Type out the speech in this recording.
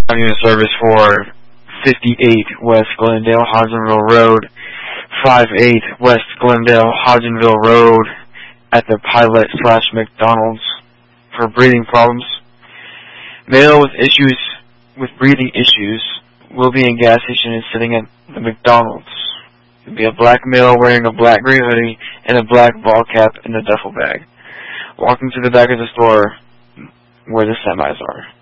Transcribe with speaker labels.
Speaker 1: unit service for 58 West Glendale Hodgenville Road, 58 West Glendale Hodgenville Road at the Pilot/McDonald's for breathing problems. Male with breathing issues will be in gas station and sitting at the McDonald's. It will be a black male wearing a black gray hoodie and a black ball cap in a duffel bag, walking to the back of the store where the semis are.